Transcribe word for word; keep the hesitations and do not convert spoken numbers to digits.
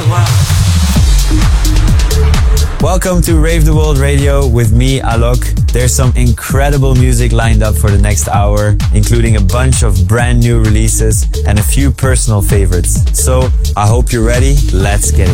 world. Welcome to Rave the World Radio with me, Alok. There's some incredible music lined up for the next hour, including a bunch of brand new releases and a few personal favorites. So I hope you're ready. Let's get it.